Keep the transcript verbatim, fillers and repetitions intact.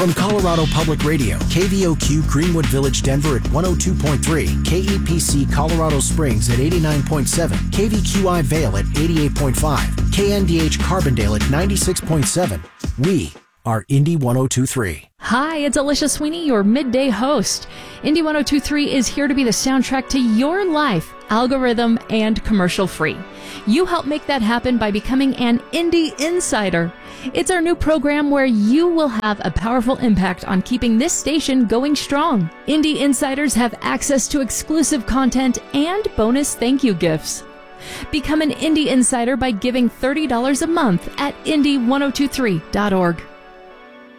From Colorado Public Radio, K V O Q Greenwood Village, Denver at one oh two point three, K E P C Colorado Springs at eighty-nine point seven, K V Q I Vail at eighty-eight point five, K N D H Carbondale at ninety-six point seven. We are Indy one oh two point three. Hi, it's Alicia Sweeney, your midday host. Indy one oh two point three is here to be the soundtrack to your life, algorithm and commercial free. You help make that happen by becoming an Indy Insider. It's our new program where you will have a powerful impact on keeping this station going strong. Indy Insiders have access to exclusive content and bonus thank you gifts. Become an Indy Insider by giving thirty dollars a month at indy ten twenty-three dot org.